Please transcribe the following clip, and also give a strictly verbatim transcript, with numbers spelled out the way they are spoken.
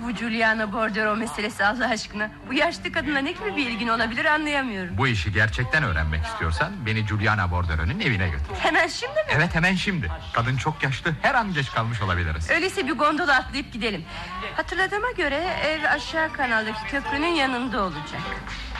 bu Giuliano Bordero meselesi Allah aşkına? Bu yaşlı kadınla ne gibi bir ilgin olabilir anlayamıyorum. Bu işi gerçekten öğrenmek istiyorsan beni Giuliano Bordero'nun evine götür. Hemen şimdi mi? Evet, hemen şimdi. Kadın çok yaşlı, her an geç kalmış olabiliriz. Öyleyse bir gondola atlayıp gidelim. Hatırladığıma göre ev aşağı kanaldaki köprünün yanında olacak.